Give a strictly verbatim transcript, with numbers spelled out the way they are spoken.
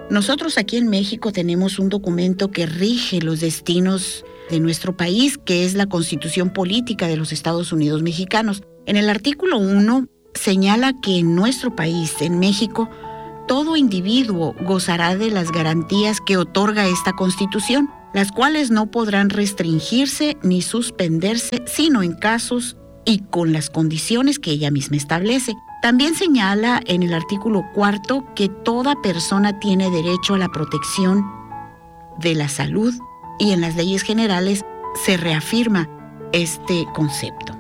Nosotros aquí en México tenemos un documento que rige los destinos de nuestro país, que es la Constitución Política de los Estados Unidos Mexicanos. En el artículo uno señala que en nuestro país, en México, todo individuo gozará de las garantías que otorga esta Constitución, las cuales no podrán restringirse ni suspenderse, sino en casos y con las condiciones que ella misma establece. También señala en el artículo cuarto que toda persona tiene derecho a la protección de la salud y en las leyes generales se reafirma este concepto.